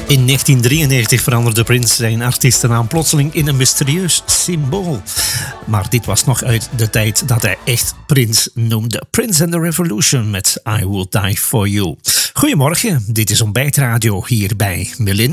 In 1993 veranderde Prince zijn artiestennaam plotseling in een mysterieus symbool. Maar dit was nog uit de tijd dat hij echt Prince noemde. Prince and the Revolution met I Will Die For You. Goedemorgen, dit is Ontbijtradio hier bij Melin.